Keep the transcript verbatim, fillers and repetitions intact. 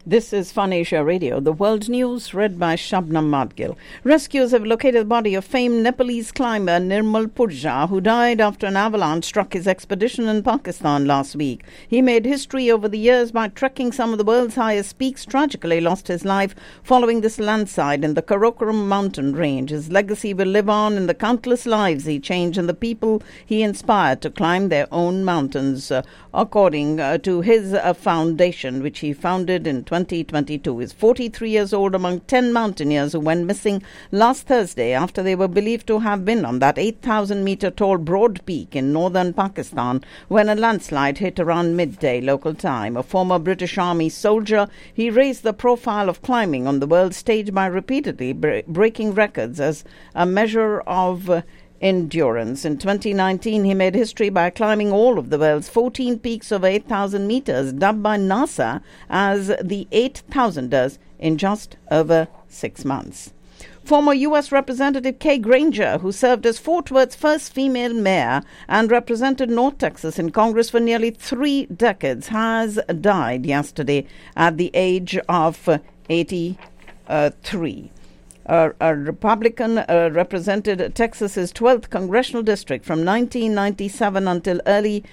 This is Fun Asia Radio, the world news read by Shabnam Madgil. Rescuers have located the body of famed Nepalese climber Nirmal Purja, who died after an avalanche struck his expedition in Pakistan last week. He made history over the years by trekking some of the world's highest peaks, tragically lost his life following this landslide in the Karakoram mountain range. His legacy will live on in the countless lives he changed and the people he inspired to climb their own mountains, uh, according uh, to his uh, foundation, which he founded in twenty twenty-two. Is forty-three years old among ten mountaineers who went missing last Thursday after they were believed to have been on that eight thousand meter tall Broad Peak in northern Pakistan when a landslide hit around midday local time. A former British Army soldier, he raised the profile of climbing on the world stage by repeatedly bre- breaking records as a measure of uh, endurance. In twenty nineteen, he made history by climbing all of the world's fourteen peaks over eight thousand meters, dubbed by NASA as the eight thousanders in just over six months. Former U S Representative Kay Granger, who served as Fort Worth's first female mayor and represented North Texas in Congress for nearly three decades, has died yesterday at the age of eighty-three. Uh, a Republican uh, represented Texas's twelfth congressional district from nineteen ninety-seven until early